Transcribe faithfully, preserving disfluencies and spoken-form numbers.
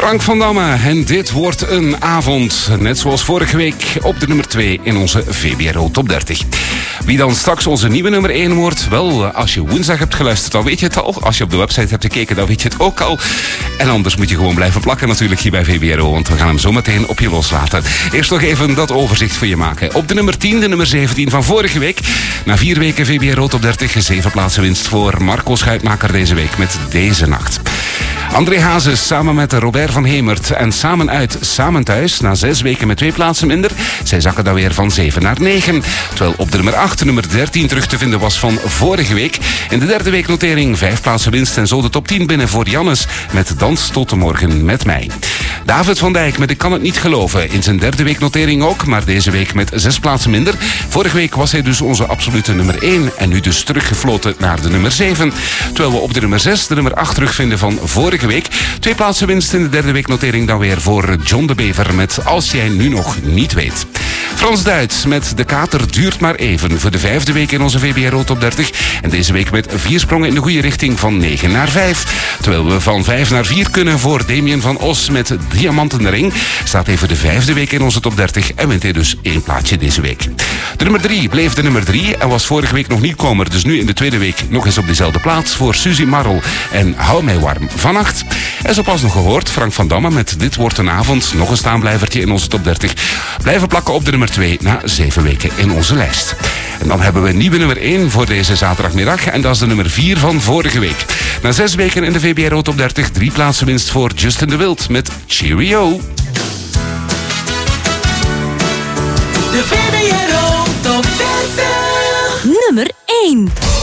Frank van Damme. En dit wordt een avond, net zoals vorige week, op de nummer twee in onze V B R O Top dertig. Wie dan straks onze nieuwe nummer één wordt? Wel, als je woensdag hebt geluisterd, dan weet je het al. Als je op de website hebt gekeken, dan weet je het ook al. En anders moet je gewoon blijven plakken natuurlijk hier bij V B R O, want we gaan hem zo meteen op je loslaten. Eerst nog even dat overzicht voor je maken. Op de nummer tien, de nummer zeventien van vorige week. Na vier weken V B R O Top dertig, zeven plaatsen winst voor Marco Schuitmaker deze week met Deze Nacht. André Hazes samen met Robert van Hemert en Samen Uit, Samen Thuis. Na zes weken met twee plaatsen minder. Zij zakken dan weer van zeven naar negen. Terwijl op de nummer acht, de nummer dertien terug te vinden was van vorige week. In de derde weeknotering vijf plaatsen winst en zo de top tien binnen voor Jannes met Dans tot de morgen met mij. David van Dijk met Ik kan het niet geloven. In zijn derde weeknotering ook, maar deze week met zes plaatsen minder. Vorige week was hij dus onze absolute nummer één en nu dus teruggefloten naar de nummer zeven. Terwijl we op de nummer zes de nummer acht terugvinden van vorige week. Twee plaatsen winst in de derde weeknotering dan weer voor John de Bever met Als jij nu nog niet weet. Frans Duits met De Kater duurt maar even voor de vijfde week in onze V B R O Top dertig. En deze week met vier sprongen in de goede richting van negen naar vijf. Terwijl we van vijf naar vier kunnen voor Damien van Os met Diamanten Ring. Staat hij voor de vijfde week in onze Top dertig en wint hij dus één plaatsje deze week. De nummer drie bleef de nummer drie en was vorige week nog nieuwkomer. Dus nu in de tweede week nog eens op dezelfde plaats voor Suzy Marl en Hou mij warm vannacht. En zo pas nog gehoord, Frank van Damme met Dit wordt een avond. Nog een staanblijvertje in onze Top dertig. Blijven plakken op de nummer twee na zeven weken in onze lijst. En dan hebben we een nieuwe nummer één voor deze zaterdagmiddag. En dat is de nummer vier van vorige week. Na zes weken in de V B R O Top dertig. Drie plaatsen winst voor Justin de Wild met Cheerio. De V B R O Top dertig. Nummer één.